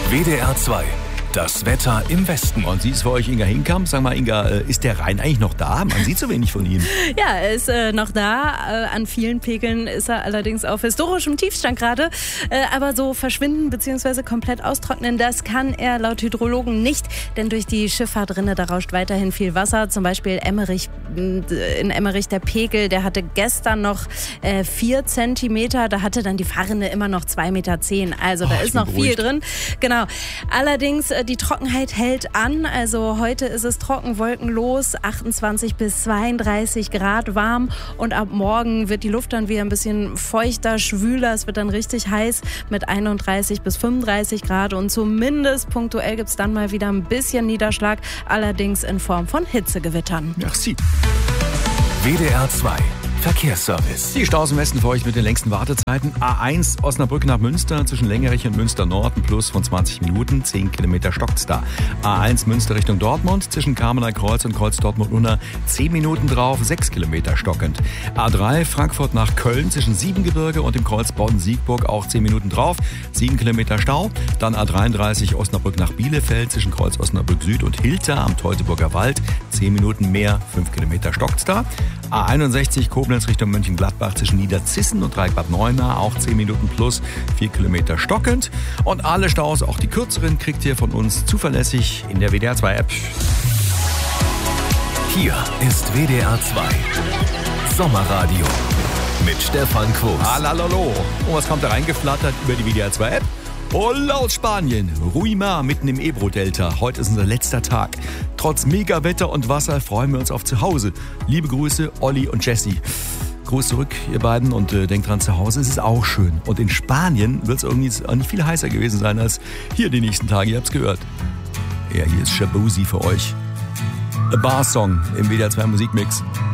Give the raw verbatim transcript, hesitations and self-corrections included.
W D R zwei. Das Wetter im Westen. Und sie ist für euch Inga Hinkamp. Sag mal, Inga, ist der Rhein eigentlich noch da? Man sieht so wenig von ihm. Ja, er ist äh, noch da. Äh, an vielen Pegeln ist er allerdings auf historischem Tiefstand gerade. Äh, aber so verschwinden bzw. komplett austrocknen, das kann er laut Hydrologen nicht. Denn durch die Schifffahrt-Rinne, da rauscht weiterhin viel Wasser. Zum Beispiel Emmerich, in Emmerich der Pegel, der hatte gestern noch äh, vier Zentimeter. Da hatte dann die Fahrrinne immer noch zwei Komma zehn Meter. Also da oh, ist noch viel drin. Genau. Allerdings die Trockenheit hält an, also heute ist es trocken, wolkenlos, achtundzwanzig bis zweiunddreißig Grad warm und ab morgen wird die Luft dann wieder ein bisschen feuchter, schwüler, es wird dann richtig heiß mit einunddreißig bis fünfunddreißig Grad und zumindest punktuell gibt es dann mal wieder ein bisschen Niederschlag, allerdings in Form von Hitzegewittern. Merci. W D R zwei. Verkehrsservice. Die Staus im Westen für euch mit den längsten Wartezeiten. A eins Osnabrück nach Münster zwischen Längerich und Münster Nord, ein Plus von zwanzig Minuten, zehn Kilometer stockt's da. A eins Münster Richtung Dortmund zwischen Kamener Kreuz und Kreuz Dortmund-Unna, zehn Minuten drauf, sechs Kilometer stockend. A drei Frankfurt nach Köln zwischen Siebengebirge und dem Kreuz Bonn-Siegburg, auch zehn Minuten drauf, sieben Kilometer Stau. Dann A dreiunddreißig Osnabrück nach Bielefeld zwischen Kreuz Osnabrück Süd und Hilter am Teutoburger Wald, zehn Minuten mehr, fünf Kilometer stockt's da. A einundsechzig Koblenz Richtung Mönchengladbach zwischen Niederzissen und Dreieckbad Neuenahr, auch zehn Minuten plus, vier Kilometer stockend. Und alle Staus, auch die kürzeren, kriegt ihr von uns zuverlässig in der W D R zwei App. Hier ist W D R zwei. Sommerradio mit Stefan Quos. Hallo. Und was kommt da reingeflattert über die W D R zwei App? Und aus Spanien, Ruimar mitten im Ebro-Delta. Heute ist unser letzter Tag. Trotz Megawetter und Wasser freuen wir uns auf Zuhause. Liebe Grüße, Olli und Jessie. Gruß zurück, ihr beiden, und äh, denkt dran, zu Hause ist es auch schön. Und in Spanien wird es irgendwie auch nicht viel heißer gewesen sein als hier die nächsten Tage. Ihr habt's gehört. Ja, hier ist Shabuzi für euch. A Bar Song im W D R zwei Musikmix.